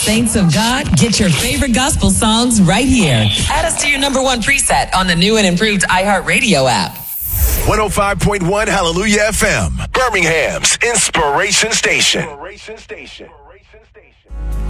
Saints of God, get your favorite gospel songs right here. Add us to your number one preset on the new and improved iHeartRadio app. 105.1 Hallelujah FM, Birmingham's Inspiration Station.